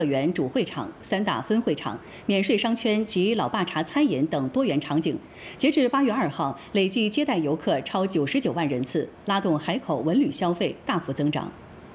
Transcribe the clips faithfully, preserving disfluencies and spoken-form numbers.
乐园主会场、三大分会场、免税商圈及老爸茶餐饮等多元场景。截至八月二号，累计接待游客超九十九万人次，拉动海口文旅消费大幅增长。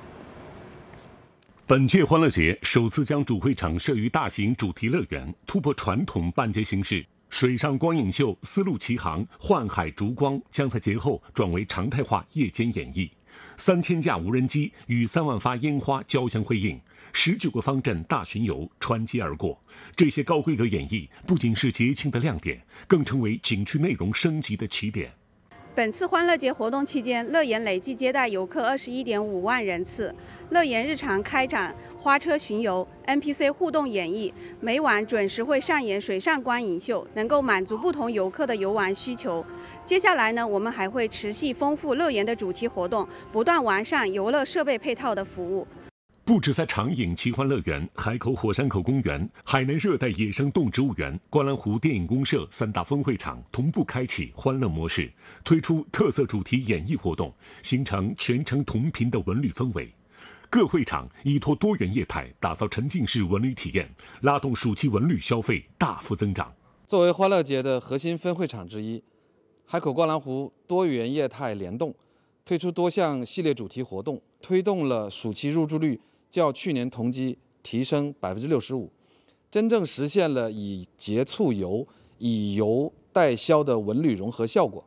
本届欢乐节首次将主会场设于大型主题乐园，突破传统办节形式。水上光影秀、丝路奇航、幻海烛光将在节后转为常态化夜间演绎。三千架无人机与三万发烟花交相辉映，十九个方阵大巡游穿街而过。这些高规格演绎不仅是节庆的亮点，更成为景区内容升级的起点。 本次欢乐节活动期间，乐园累计接待游客二十一点五万人次。乐园日常开展花车巡游、N P C 互动演绎，每晚准时会上演水上观影秀，能够满足不同游客的游玩需求。接下来呢，我们还会持续丰富乐园的主题活动，不断完善游乐设备配套的服务。 不止在长影奇欢乐园、海口火山口公园、海南热带野生动植物园、观澜湖电影公社三大分会场同步开启欢乐模式，推出特色主题演绎活动，形成全程同频的文旅氛围。各会场依托多元业态，打造沉浸式文旅体验，拉动暑期文旅消费大幅增长。 作为欢乐节的核心分会场之一，海口观澜湖多元业态联动，推出多项系列主题活动，推动了暑期入住率较去年同期提升百分之六十五，真正实现了以节促游、以游代销的文旅融合效果。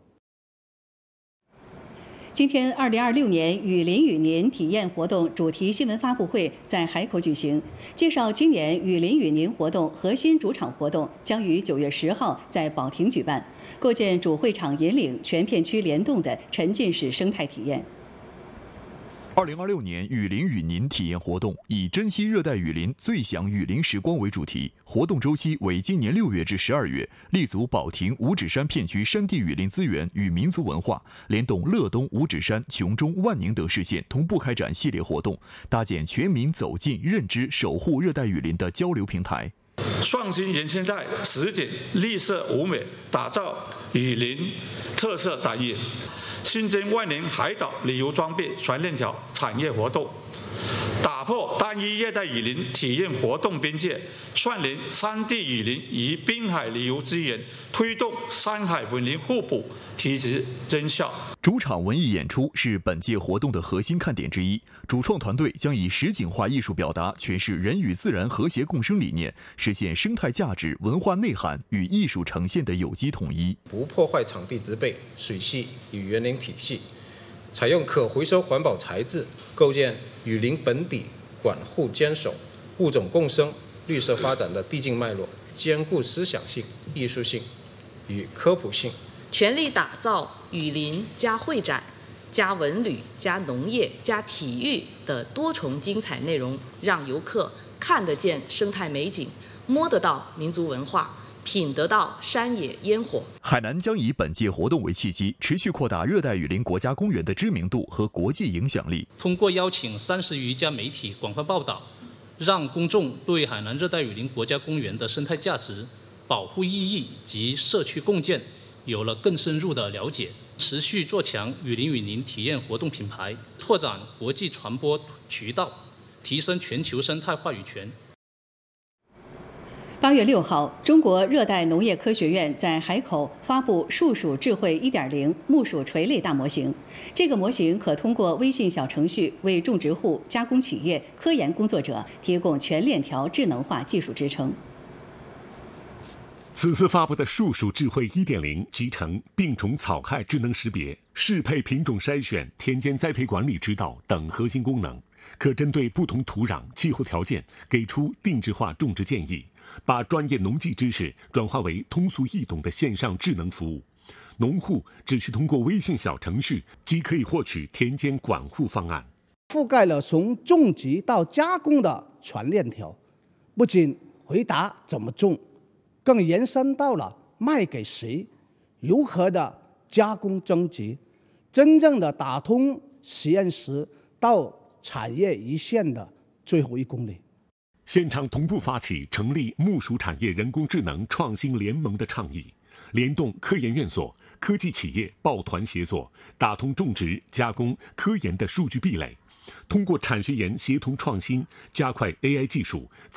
今天，二零二六年雨林与您体验活动主题新闻发布会在海口举行，介绍今年雨林与您活动核心主场活动将于九月十号在保亭举办，构建主会场引领全片区联动的沉浸式生态体验。 二零二六年雨林与您体验活动以珍惜热带雨林最享雨林时光为主题，活动周期为今年六月至十二月，立足保亭五指山片区山地雨林资源与民族文化，联动乐东、五指山、琼中、万宁等市县同步开展系列活动，搭建全民走进、认知、守护热带雨林的交流平台。 创新原生态实景绿色舞美，打造雨林特色展演。新增万年海岛旅游装备全链条产业活动，打破单一热带雨林体验活动边界，串联山地雨林与滨海旅游资源，推动山海文林互补，提质增效。 主场文艺演出是本届活动的核心看点之一，主创团队将以实景化艺术表达诠释人与自然和谐共生理念，实现生态价值、文化内涵与艺术呈现的有机统一。 不破坏场地植被、水系与园林体系，采用可回收环保材质，构建雨林本底管护坚守、物种共生、绿色发展的递进脉络，兼顾思想性、艺术性与科普性。 全力打造雨林加会展加文旅加农业加体育的多重精彩内容，让游客看得见生态美景，摸得到民族文化，品得到山野烟火。 海南将以本届活动为契机，持续扩大热带雨林国家公园的知名度和国际影响力。 通过邀请三十余家媒体广泛报道，让公众对海南热带雨林国家公园的生态价值、保护意义及社区共建有了更深入的了解，持续做强雨林与您体验活动品牌，拓展国际传播渠道，提升全球生态话语权。 八月六号，中国热带农业科学院在海口发布树鼠智慧 一点零 木薯垂类大模型。这个模型可通过微信小程序为种植户、加工企业、科研工作者提供全链条智能化技术支撑。 此次发布的树鼠智慧 一点零 集成病虫草害智能识别、适配品种筛选、田间栽培管理指导等核心功能，可针对不同土壤、气候条件给出定制化种植建议，把专业农技知识转化为通俗易懂的线上智能服务。农户只需通过微信小程序即可以获取田间管护方案， 覆盖了从种植到加工的全链条，不仅回答怎么种，更延伸到了卖给谁、如何的加工征集，真正的打通实验室到产业一线的最后一公里。 现场同步发起成立木薯产业人工智能创新联盟的倡议，联动科研院所、科技企业抱团协作，打通种植、加工、科研的数据壁垒，通过产学研协同创新，加快 A I 技术